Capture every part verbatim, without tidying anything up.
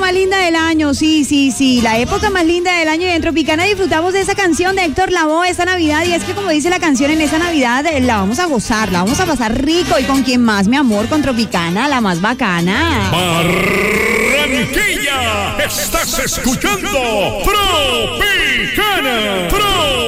más linda del año, sí, sí, sí, la época más linda del año, y en Tropicana disfrutamos de esa canción de Héctor Lavoe esta Navidad, y es que como dice la canción, en esa Navidad eh, la vamos a gozar, la vamos a pasar rico. ¿Y con quién más, mi amor? Con Tropicana, la más bacana. Barranquilla, estás escuchando Tropicana,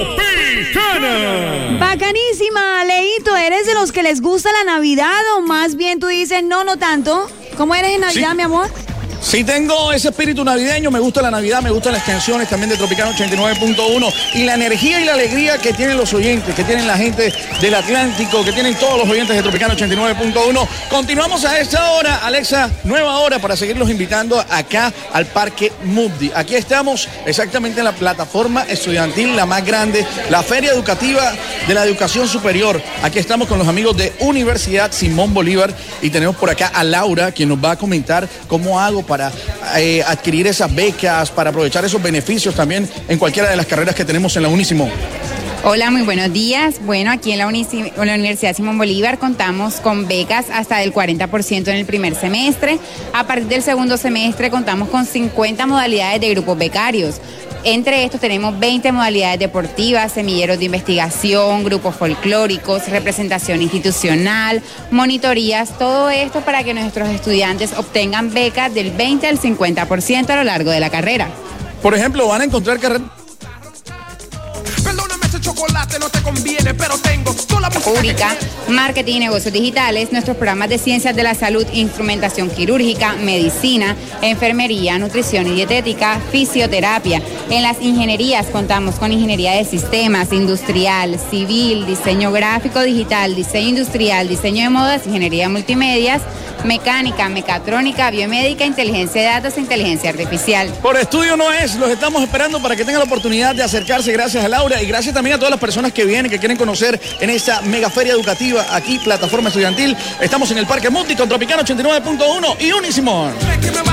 Tropicana. Bacanísima, Leito, ¿eres de los que les gusta la Navidad o más bien tú dices no, no tanto? ¿Cómo eres en Navidad, Sí. mi amor? Sí, tengo ese espíritu navideño, me gusta la Navidad, me gustan las canciones también de Tropicana ochenta y nueve punto uno y la energía y la alegría que tienen los oyentes, que tienen la gente del Atlántico, que tienen todos los oyentes de Tropicana ochenta y nueve punto uno. Continuamos a esta hora, Alexa, nueva hora para seguirlos invitando acá al Parque Mubdi. Aquí estamos exactamente en la plataforma estudiantil, la más grande, la feria educativa de la educación superior. Aquí estamos con los amigos de Universidad Simón Bolívar y tenemos por acá a Laura, quien nos va a comentar cómo hago para eh, adquirir esas becas, para aprovechar esos beneficios también en cualquiera de las carreras que tenemos en la Unisimón. Hola, muy buenos días. Bueno, aquí en la, Unici- en la Universidad Simón Bolívar contamos con becas hasta del cuarenta por ciento en el primer semestre. A partir del segundo semestre contamos con cincuenta modalidades de grupos becarios. Entre estos tenemos veinte modalidades deportivas, semilleros de investigación, grupos folclóricos, representación institucional, monitorías, todo esto para que nuestros estudiantes obtengan becas del veinte al cincuenta por ciento a lo largo de la carrera. Por ejemplo, van a encontrar carreras... Perdóname, ese chocolate no te conviene, pero tengo toda la música Pública, marketing y negocios digitales, nuestros programas de ciencias de la salud, instrumentación quirúrgica, medicina, enfermería, nutrición y dietética, fisioterapia. En las ingenierías contamos con ingeniería de sistemas, industrial, civil, diseño gráfico digital, diseño industrial, diseño de modas, ingeniería multimedias, mecánica, mecatrónica, biomédica, inteligencia de datos e inteligencia artificial. Por estudio no es, los estamos esperando para que tengan la oportunidad de acercarse. Gracias a Laura y gracias también a todas las personas que vienen, que quieren conocer en esta mega feria educativa aquí, plataforma estudiantil. Estamos en el Parque Mubdi con Tropicana ochenta y nueve punto uno y Unisimón.